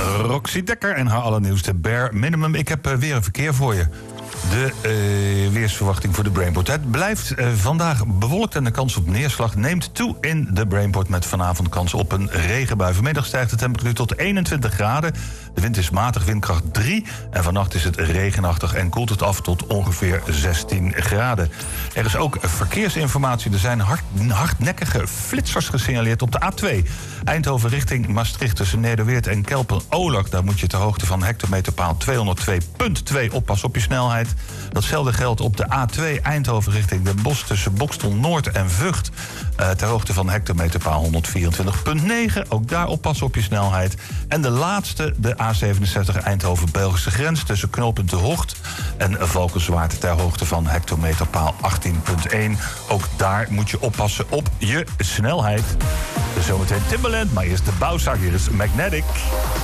Roxy Dekker en haar allernieuwste Bare Minimum. Ik heb weer een verkeer voor je. De weersverwachting voor de Brainport. Het blijft vandaag bewolkt en de kans op neerslag neemt toe in de Brainport... met vanavond kans op een regenbui. Vanmiddag stijgt de temperatuur tot 21 graden. De wind is matig, windkracht 3. En vannacht is het regenachtig en koelt het af tot ongeveer 16 graden. Er is ook verkeersinformatie. Er zijn hardnekkige flitsers gesignaleerd op de A2. Eindhoven richting Maastricht tussen Nederweert en Kelpen-Olag. Daar moet je ter hoogte van hectometerpaal 202.2 oppassen op je snelheid. Datzelfde geldt op de A2 Eindhoven richting Den Bosch tussen Bokstel Noord en Vught. Ter hoogte van hectometerpaal 124.9. Ook daar oppassen op je snelheid. En de laatste, de A67 Eindhoven-Belgische grens tussen knooppunt De Hocht en Valkenswaard ter hoogte van hectometerpaal 18.1. Ook daar moet je oppassen op je snelheid. Dus zometeen Timbaland, maar eerst de bouwzak. Hier is Magnetic.